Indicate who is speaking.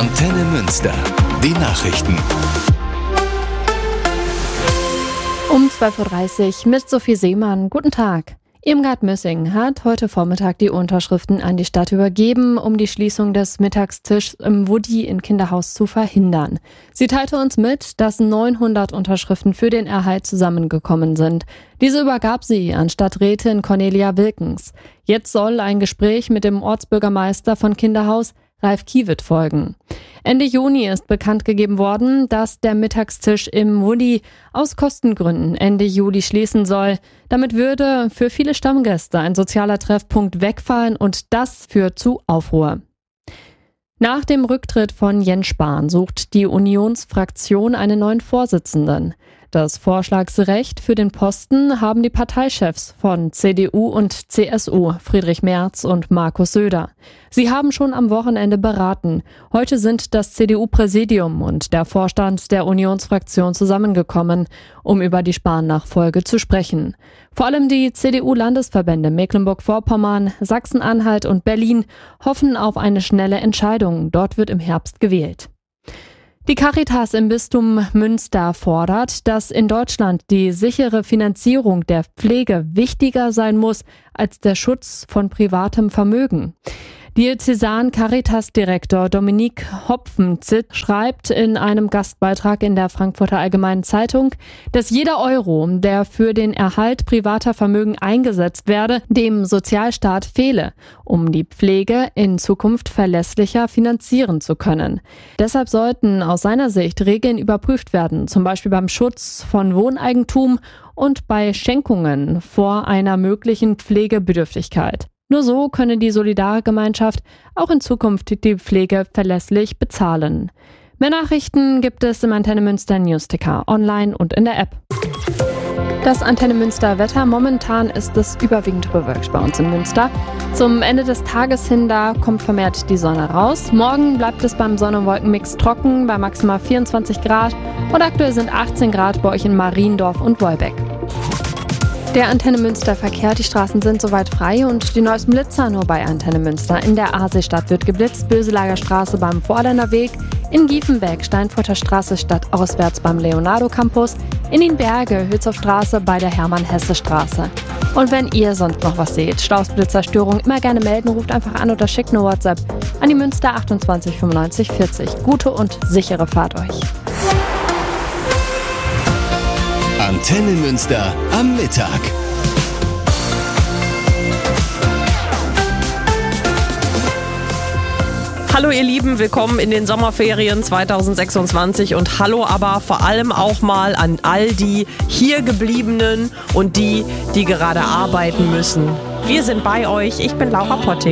Speaker 1: Antenne Münster. Die Nachrichten.
Speaker 2: Um 12.30 Uhr mit Sophie Seemann. Guten Tag. Irmgard Müssing hat heute Vormittag die Unterschriften an die Stadt übergeben, um die Schließung des Mittagstischs im Wudi in Kinderhaus zu verhindern. Sie teilte uns mit, dass 900 Unterschriften für den Erhalt zusammengekommen sind. Diese übergab sie an Stadträtin Cornelia Wilkens. Jetzt soll ein Gespräch mit dem Ortsbürgermeister von Kinderhaus, Ralf Kiewitt, folgen. Ende Juni ist bekannt gegeben worden, dass der Mittagstisch im Wudi aus Kostengründen Ende Juli schließen soll. Damit würde für viele Stammgäste ein sozialer Treffpunkt wegfallen und das führt zu Aufruhr. Nach dem Rücktritt von Jens Spahn sucht die Unionsfraktion einen neuen Vorsitzenden. Das Vorschlagsrecht für den Posten haben die Parteichefs von CDU und CSU, Friedrich Merz und Markus Söder. Sie haben schon am Wochenende beraten. Heute sind das CDU-Präsidium und der Vorstand der Unionsfraktion zusammengekommen, um über die Spahn-Nachfolge zu sprechen. Vor allem die CDU-Landesverbände Mecklenburg-Vorpommern, Sachsen-Anhalt und Berlin hoffen auf eine schnelle Entscheidung. Dort wird im Herbst gewählt. Die Caritas im Bistum Münster fordert, dass in Deutschland die sichere Finanzierung der Pflege wichtiger sein muss als der Schutz von privatem Vermögen. Diözesan-Caritas-Direktor Dominique Hopfenzit schreibt in einem Gastbeitrag in der Frankfurter Allgemeinen Zeitung, dass jeder Euro, der für den Erhalt privater Vermögen eingesetzt werde, dem Sozialstaat fehle, um die Pflege in Zukunft verlässlicher finanzieren zu können. Deshalb sollten aus seiner Sicht Regeln überprüft werden, zum Beispiel beim Schutz von Wohneigentum und bei Schenkungen vor einer möglichen Pflegebedürftigkeit. Nur so könne die Solidargemeinschaft auch in Zukunft die Pflege verlässlich bezahlen. Mehr Nachrichten gibt es im Antenne Münster Newsticker, online und in der App. Das Antenne Münster Wetter. Momentan ist es überwiegend bewölkt bei uns in Münster. Zum Ende des Tages hin, da kommt vermehrt die Sonne raus. Morgen bleibt es beim Sonne- und Wolkenmix trocken bei maximal 24 Grad und aktuell sind 18 Grad bei euch in Mariendorf und Wolbeck. Der Antenne Münster Verkehr, die Straßen sind soweit frei und die neuesten Blitzer nur bei Antenne Münster. In der Aasee-Stadt wird geblitzt, Böselager Straße beim Vorländer Weg, in Giefenbeck, Steinfurter Straße stadtauswärts beim Leonardo Campus, in den Berge, Hülshoff Straße bei der Hermann-Hesse-Straße. Und wenn ihr sonst noch was seht, Stausblitzerstörung, immer gerne melden, ruft einfach an oder schickt eine WhatsApp an die Münster 28 95 40. Gute und sichere Fahrt euch.
Speaker 1: Antenne Münster am Mittag.
Speaker 3: Hallo ihr Lieben, willkommen in den Sommerferien 2026 und hallo aber vor allem auch mal an all die hier gebliebenen und die gerade arbeiten müssen. Wir sind bei euch, ich bin Laura Potting.